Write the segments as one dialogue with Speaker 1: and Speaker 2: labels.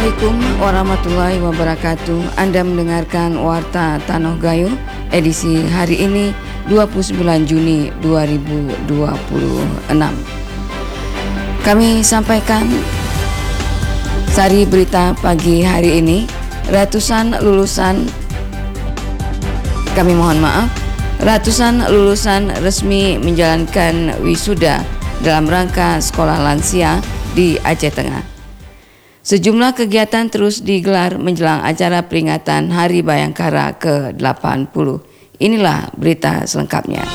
Speaker 1: Assalamualaikum warahmatullahi wabarakatuh. Anda mendengarkan Warta Tanoh Gayo edisi hari ini 29 Juni 2026. Kami sampaikan sari berita pagi hari ini. Ratusan lulusan resmi menjalankan wisuda dalam rangka sekolah lansia di Aceh Tengah. Sejumlah kegiatan terus digelar menjelang acara peringatan Hari Bayangkara ke-80. Inilah berita selengkapnya.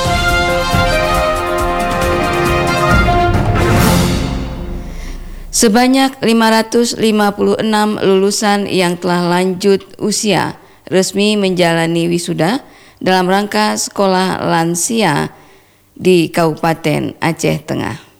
Speaker 1: Sebanyak 556 lulusan yang telah lanjut usia resmi menjalani wisuda dalam rangka sekolah lansia di Kabupaten Aceh Tengah.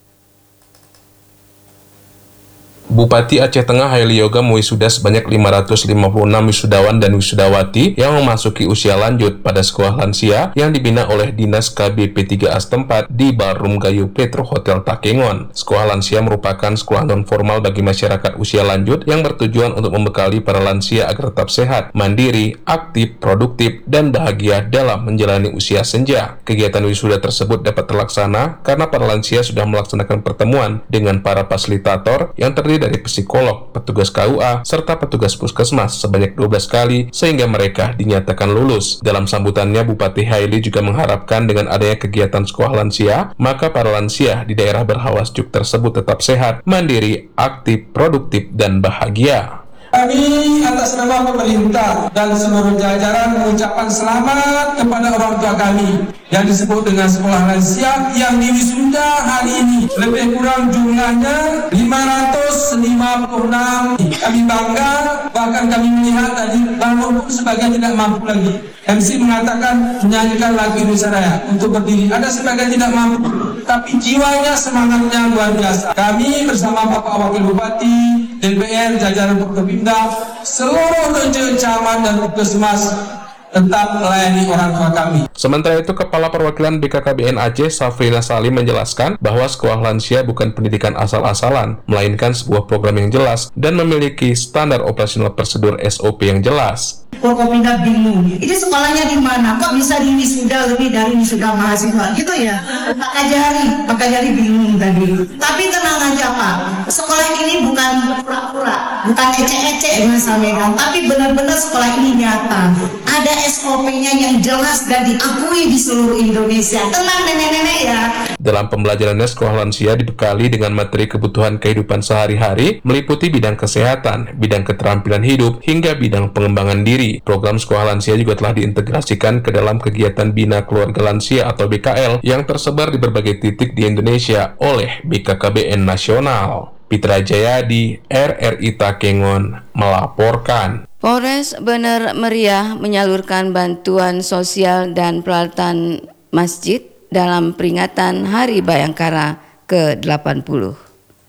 Speaker 2: Bupati Aceh Tengah Haili Yoga mewisuda sebanyak 556 wisudawan dan wisudawati yang memasuki usia lanjut pada sekolah lansia yang dibina oleh Dinas KBP3A setempat di Ballroom Gayo Petro Hotel Takengon. Sekolah lansia merupakan sekolah non-formal bagi masyarakat usia lanjut yang bertujuan untuk membekali para lansia agar tetap sehat, mandiri, aktif, produktif, dan bahagia dalam menjalani usia senja. Kegiatan wisuda tersebut dapat terlaksana karena para lansia sudah melaksanakan pertemuan dengan para fasilitator yang terdiri dari psikolog, petugas KUA, serta petugas puskesmas sebanyak 12 kali sehingga mereka dinyatakan lulus. Dalam sambutannya, Bupati Haili juga mengharapkan dengan adanya kegiatan sekolah lansia, maka para lansia di daerah berhawa juk tersebut tetap sehat, mandiri, aktif, produktif, dan bahagia.
Speaker 3: Kami atas nama pemerintah dan seluruh jajaran mengucapkan selamat kepada orang tua kami yang disebut dengan sekolah lansia yang diwisuda hari ini. Lebih kurang jumlahnya 556. Kami bangga, bahkan kami melihat tadi bangun pun sebagian tidak mampu lagi. MC mengatakan menyanyikan lagu Indonesia Raya untuk berdiri. Ada sebagian tidak mampu, tapi jiwanya, semangatnya luar biasa. Kami bersama Bapak Wakil Bupati, DPR, jajaran Forkopimda, seluruh camat dan puskesmas tetap melayani orang tua kami.
Speaker 2: Sementara itu, Kepala Perwakilan BKKBN Aceh, Safrina Salim, menjelaskan bahwa sekolah lansia bukan pendidikan asal-asalan, melainkan sebuah program yang jelas dan memiliki standar operasional prosedur SOP yang jelas.
Speaker 4: Forkopimda bingung, ini sekolahnya di mana? Kok bisa di wisuda lebih dari wisuda mahasiswa? Gitu ya? Pak Kajari bingung tadi. Tapi tenang aja Pak, sekolah ini bukan pura-pura, bukan ecek-ecek misalnya, tapi benar-benar sekolah ini nyata. Ada SOP-nya yang jelas dan diakui di seluruh Indonesia. Tenang nenek-nenek ya.
Speaker 2: Dalam pembelajarannya, sekolah lansia dibekali dengan materi kebutuhan kehidupan sehari-hari, meliputi bidang kesehatan, bidang keterampilan hidup, hingga bidang pengembangan diri. Program sekolah lansia juga telah diintegrasikan ke dalam kegiatan Bina Keluarga Lansia atau BKL yang tersebar di berbagai titik di Indonesia oleh BKKBN Nasional. Pitra Jayadi, RRI Takengon, melaporkan.
Speaker 1: Polres Bener Meriah menyalurkan bantuan sosial dan peralatan masjid dalam peringatan Hari Bayangkara ke-80.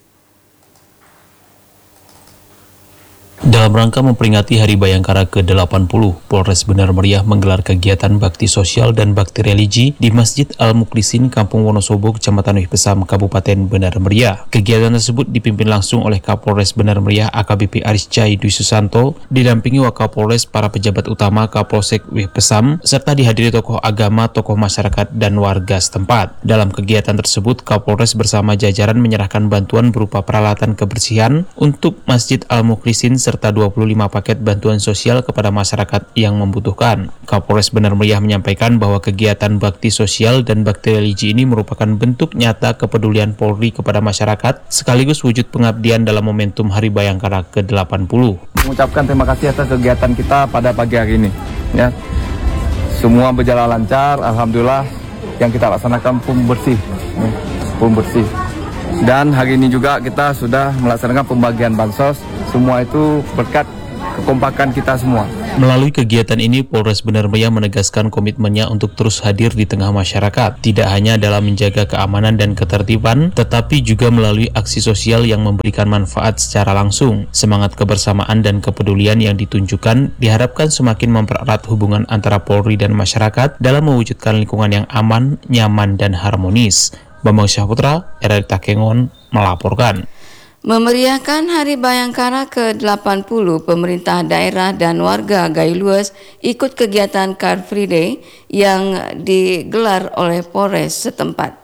Speaker 5: Dalam rangka memperingati Hari Bayangkara ke-80, Polres Bener Meriah menggelar kegiatan bakti sosial dan bakti religi di Masjid Al-Mukhlisin, Kampung Wonosobo, Kecamatan Wih Pesam, Kabupaten Bener Meriah. Kegiatan tersebut dipimpin langsung oleh Kapolres Bener Meriah AKBP Aris Cai Dwi Susanto, didampingi Wakapolres, para pejabat utama Kapolsek Wih Pesam, serta dihadiri tokoh agama, tokoh masyarakat, dan warga setempat. Dalam kegiatan tersebut, Kapolres bersama jajaran menyerahkan bantuan berupa peralatan kebersihan untuk Masjid Al-Mukhlisin serta 25 paket bantuan sosial kepada masyarakat yang membutuhkan. Kapolres Bener Meriah menyampaikan bahwa kegiatan bakti sosial dan bakti religi ini merupakan bentuk nyata kepedulian Polri kepada masyarakat sekaligus wujud pengabdian dalam momentum Hari Bayangkara ke-80.
Speaker 6: Mengucapkan terima kasih atas kegiatan kita pada pagi hari ini. Ya, semua berjalan lancar, alhamdulillah. Yang kita laksanakan pun bersih. Dan hari ini juga kita sudah melaksanakan pembagian bansos. Semua itu berkat kekompakan kita semua.
Speaker 5: Melalui kegiatan ini, Polres Bener Meriah menegaskan komitmennya untuk terus hadir di tengah masyarakat, tidak hanya dalam menjaga keamanan dan ketertiban, tetapi juga melalui aksi sosial yang memberikan manfaat secara langsung. Semangat kebersamaan dan kepedulian yang ditunjukkan diharapkan semakin mempererat hubungan antara Polri dan masyarakat dalam mewujudkan lingkungan yang aman, nyaman, dan harmonis. Bambang Syahputra, RRI Takengon, melaporkan.
Speaker 1: Memeriahkan Hari Bayangkara ke-80, pemerintah daerah dan warga Gaylues ikut kegiatan Car Free Day yang digelar oleh Polres setempat.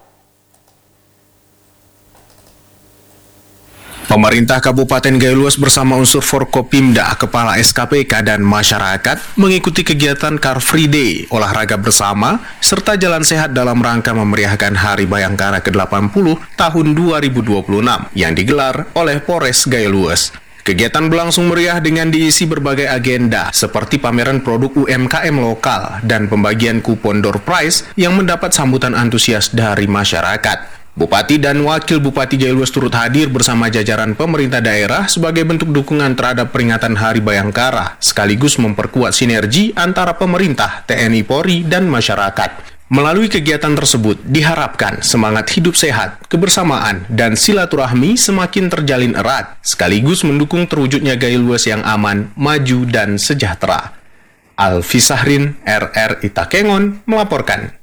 Speaker 7: Pemerintah Kabupaten Gaylues bersama unsur Forkopimda, Kepala SKPK dan masyarakat mengikuti kegiatan Car Free Day, olahraga bersama, serta jalan sehat dalam rangka memeriahkan Hari Bayangkara ke-80 tahun 2026 yang digelar oleh Polres Gaylues. Kegiatan berlangsung meriah dengan diisi berbagai agenda seperti pameran produk UMKM lokal dan pembagian kupon door prize yang mendapat sambutan antusias dari masyarakat. Bupati dan Wakil Bupati Gaylues turut hadir bersama jajaran pemerintah daerah sebagai bentuk dukungan terhadap peringatan Hari Bayangkara, sekaligus memperkuat sinergi antara pemerintah, TNI Polri, dan masyarakat. Melalui kegiatan tersebut, diharapkan semangat hidup sehat, kebersamaan, dan silaturahmi semakin terjalin erat, sekaligus mendukung terwujudnya Gaylues yang aman, maju, dan sejahtera. Alfi Sahrin, RRI Takengon, melaporkan.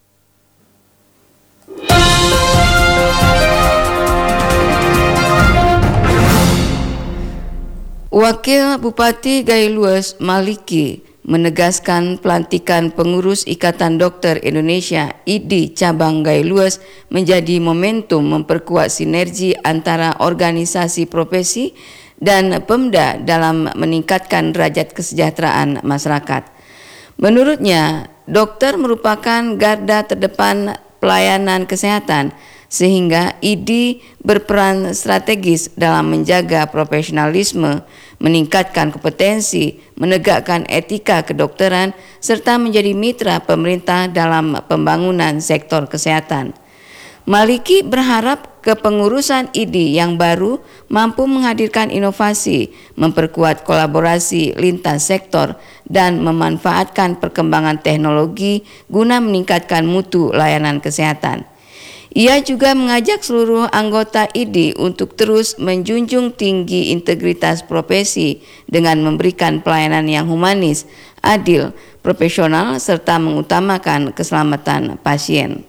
Speaker 1: Wakil Bupati Gaylues Maliki menegaskan pelantikan pengurus Ikatan Dokter Indonesia IDI Cabang Gaylues menjadi momentum memperkuat sinergi antara organisasi profesi dan Pemda dalam meningkatkan derajat kesejahteraan masyarakat. Menurutnya, dokter merupakan garda terdepan pelayanan kesehatan, sehingga IDI berperan strategis dalam menjaga profesionalisme, meningkatkan kompetensi, menegakkan etika kedokteran, serta menjadi mitra pemerintah dalam pembangunan sektor kesehatan. Maliki berharap kepengurusan IDI yang baru mampu menghadirkan inovasi, memperkuat kolaborasi lintas sektor, dan memanfaatkan perkembangan teknologi guna meningkatkan mutu layanan kesehatan. Ia juga mengajak seluruh anggota IDI untuk terus menjunjung tinggi integritas profesi dengan memberikan pelayanan yang humanis, adil, profesional, serta mengutamakan keselamatan pasien.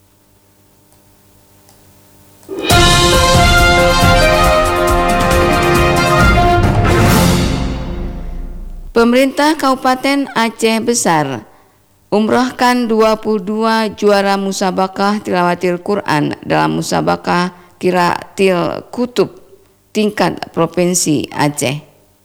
Speaker 1: Pemerintah Kabupaten Aceh Besar umrahkan 22 juara musabakah tilawatil Quran dalam musabakah Qiraatil Kutub tingkat Provinsi Aceh.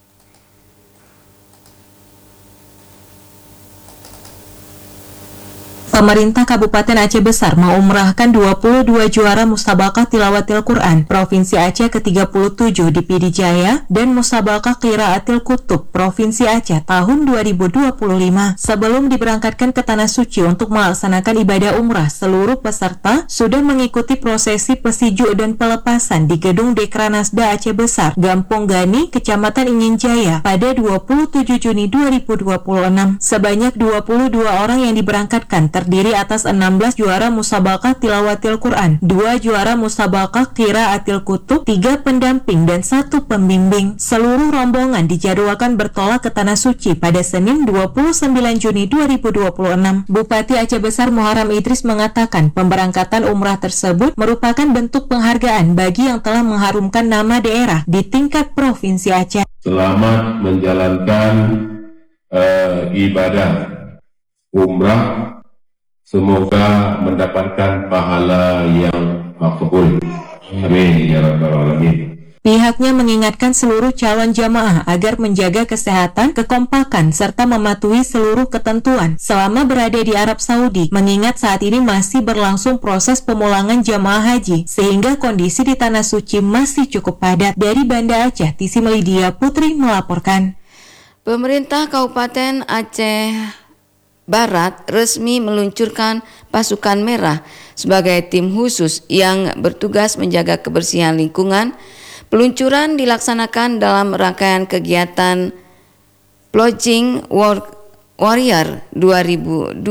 Speaker 8: Pemerintah Kabupaten Aceh Besar mengumrahkan 22 juara musabakah tilawatil Quran Provinsi Aceh ke-37 di Pidijaya dan musabakah Qiraatil Kutub Provinsi Aceh tahun 2025. Sebelum diberangkatkan ke Tanah Suci untuk melaksanakan ibadah umrah, seluruh peserta sudah mengikuti prosesi pesiju dan pelepasan di Gedung Dekranasda Aceh Besar, Gampong Gani, Kecamatan Ingin Jaya pada 27 Juni 2026. Sebanyak 22 orang yang diberangkatkan terdiri atas 16 juara musabakah tilawatil Quran, 2 juara musabakah Qiraatil Kutub, 3 pendamping dan 1 pembimbing. Seluruh rombongan dijadwalkan bertolak ke Tanah Suci pada Senin 29 Juni 2026. Bupati Aceh Besar Muharram Idris mengatakan pemberangkatan umrah tersebut merupakan bentuk penghargaan bagi yang telah mengharumkan nama daerah di tingkat Provinsi Aceh.
Speaker 9: Selamat menjalankan ibadah umrah. Semoga mendapatkan pahala yang makbul. Amin ya rabbal alamin.
Speaker 8: Pihaknya mengingatkan seluruh calon jamaah agar menjaga kesehatan, kekompakan, serta mematuhi seluruh ketentuan selama berada di Arab Saudi, mengingat saat ini masih berlangsung proses pemulangan jamaah haji, sehingga kondisi di Tanah Suci masih cukup padat. Dari Banda Aceh, Tisi Melidia Putri melaporkan.
Speaker 1: Pemerintah Kabupaten Aceh Barat resmi meluncurkan pasukan merah sebagai tim khusus yang bertugas menjaga kebersihan lingkungan. Peluncuran dilaksanakan dalam rangkaian kegiatan Plogging Warrior 2026.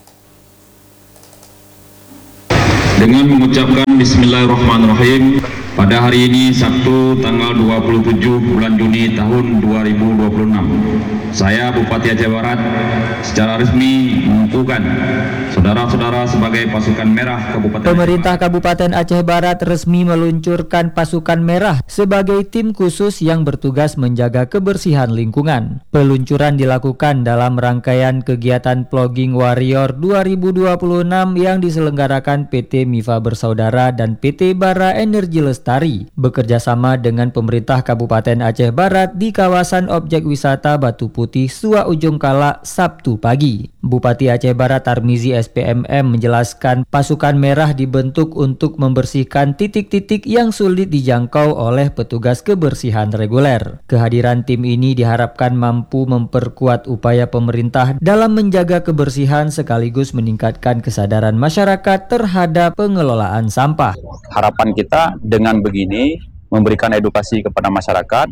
Speaker 10: Dengan mengucapkan Bismillahirrahmanirrahim, Pada hari ini Sabtu tanggal 27 bulan Juni tahun 2026, saya Bupati Aceh Barat secara resmi mengukuhkan saudara-saudara sebagai pasukan merah Kabupaten.
Speaker 11: Pemerintah Kabupaten Aceh Barat resmi meluncurkan pasukan merah sebagai tim khusus yang bertugas menjaga kebersihan lingkungan. Peluncuran dilakukan dalam rangkaian kegiatan Plogging Warrior 2026 yang diselenggarakan PT Mifa Bersaudara dan PT Bara Energi Lestari bekerja sama dengan pemerintah Kabupaten Aceh Barat di kawasan objek wisata Batu Putih, Suak Ujung Kalak, Sabtu pagi. Bupati Aceh Barat Tarmizi SPMM menjelaskan pasukan merah dibentuk untuk membersihkan titik-titik yang sulit dijangkau oleh petugas kebersihan reguler. Kehadiran tim ini diharapkan mampu memperkuat upaya pemerintah dalam menjaga kebersihan sekaligus meningkatkan kesadaran masyarakat terhadap pengelolaan sampah.
Speaker 12: Harapan kita dengan begini memberikan edukasi kepada masyarakat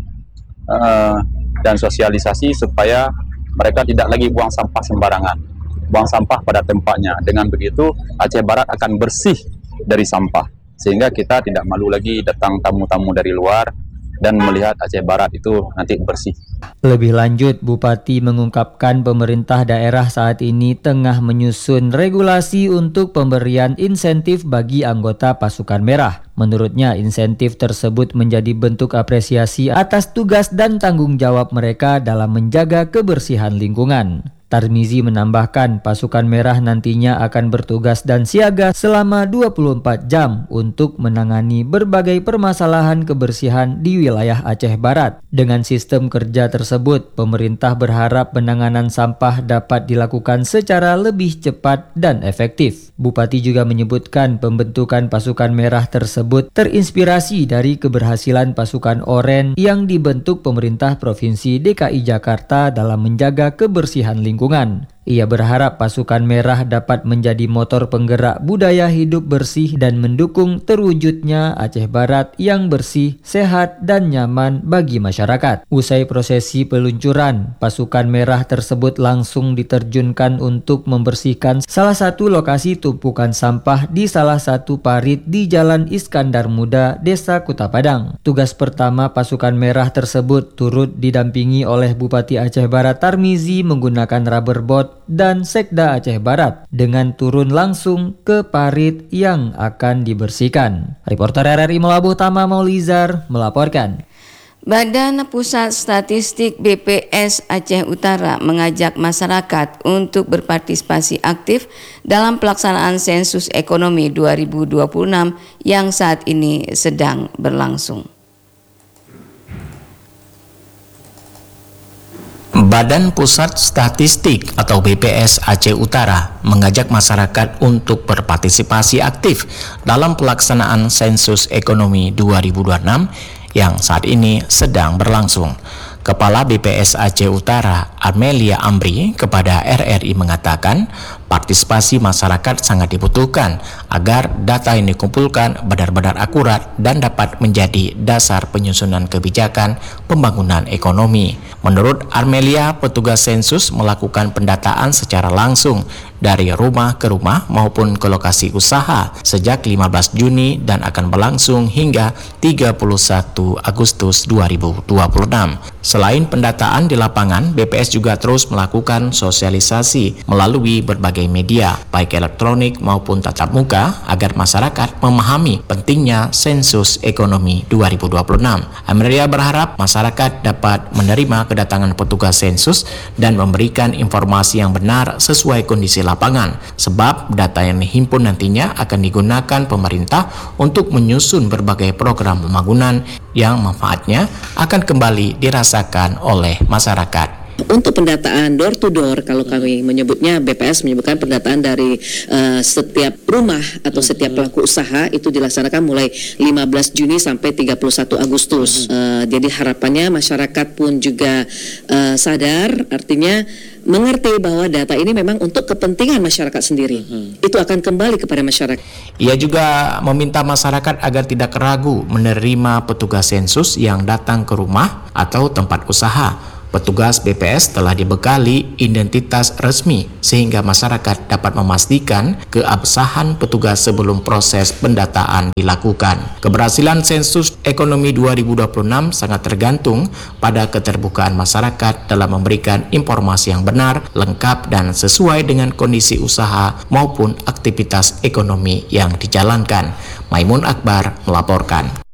Speaker 12: dan sosialisasi supaya mereka tidak lagi buang sampah sembarangan, buang sampah pada tempatnya. Dengan begitu Aceh Barat akan bersih dari sampah, sehingga kita tidak malu lagi datang tamu-tamu dari luar dan melihat Aceh Barat itu nanti bersih.
Speaker 11: Lebih lanjut, Bupati mengungkapkan pemerintah daerah saat ini tengah menyusun regulasi untuk pemberian insentif bagi anggota pasukan merah. Menurutnya, insentif tersebut menjadi bentuk apresiasi atas tugas dan tanggung jawab mereka dalam menjaga kebersihan lingkungan. Tarmizi menambahkan pasukan merah nantinya akan bertugas dan siaga selama 24 jam untuk menangani berbagai permasalahan kebersihan di wilayah Aceh Barat. Dengan sistem kerja tersebut, pemerintah berharap penanganan sampah dapat dilakukan secara lebih cepat dan efektif. Bupati juga menyebutkan pembentukan pasukan merah tersebut terinspirasi dari keberhasilan pasukan oranye yang dibentuk pemerintah Provinsi DKI Jakarta dalam menjaga kebersihan lingkungan. Ia berharap pasukan merah dapat menjadi motor penggerak budaya hidup bersih dan mendukung terwujudnya Aceh Barat yang bersih, sehat, dan nyaman bagi masyarakat. Usai prosesi peluncuran, pasukan merah tersebut langsung diterjunkan untuk membersihkan salah satu lokasi tumpukan sampah di salah satu parit di Jalan Iskandar Muda, Desa Kuta Padang. Tugas pertama pasukan merah tersebut turut didampingi oleh Bupati Aceh Barat Tarmizi menggunakan rubber boat dan Sekda Aceh Barat dengan turun langsung ke parit yang akan dibersihkan. Reporter RRI Melabuh Tama Maulizar melaporkan.
Speaker 1: Badan Pusat Statistik BPS Aceh Utara mengajak masyarakat untuk berpartisipasi aktif dalam pelaksanaan sensus ekonomi 2026 yang saat ini sedang berlangsung.
Speaker 13: Badan Pusat Statistik atau BPS Aceh Utara mengajak masyarakat untuk berpartisipasi aktif dalam pelaksanaan sensus ekonomi 2026 yang saat ini sedang berlangsung. Kepala BPS Aceh Utara, Armelia Amri, kepada RRI mengatakan partisipasi masyarakat sangat dibutuhkan agar data yang dikumpulkan benar-benar akurat dan dapat menjadi dasar penyusunan kebijakan pembangunan ekonomi. Menurut Armelia, petugas sensus melakukan pendataan secara langsung dari rumah ke rumah maupun ke lokasi usaha sejak 15 Juni dan akan berlangsung hingga 31 Agustus 2026. Selain pendataan di lapangan, BPS juga terus melakukan sosialisasi melalui berbagai media, baik elektronik maupun tatap muka, agar masyarakat memahami pentingnya sensus ekonomi 2026. Armelia berharap masyarakat dapat menerima kedatangan petugas sensus dan memberikan informasi yang benar sesuai kondisi lapangan, sebab data yang dihimpun nantinya akan digunakan pemerintah untuk menyusun berbagai program pembangunan yang manfaatnya akan kembali dirasakan oleh masyarakat.
Speaker 14: Untuk pendataan door to door, kalau kami menyebutnya, BPS menyebutkan pendataan dari setiap rumah atau setiap pelaku usaha itu dilaksanakan mulai 15 Juni sampai 31 Agustus. Jadi harapannya masyarakat pun juga sadar, artinya mengerti bahwa data ini memang untuk kepentingan masyarakat sendiri. Itu akan kembali kepada masyarakat.
Speaker 13: Ia juga meminta masyarakat agar tidak ragu menerima petugas sensus yang datang ke rumah atau tempat usaha Petugas BPS telah dibekali identitas resmi sehingga masyarakat dapat memastikan keabsahan petugas sebelum proses pendataan dilakukan. Keberhasilan sensus ekonomi 2026 sangat tergantung pada keterbukaan masyarakat dalam memberikan informasi yang benar, lengkap, dan sesuai dengan kondisi usaha maupun aktivitas ekonomi yang dijalankan. Maimun Akbar melaporkan.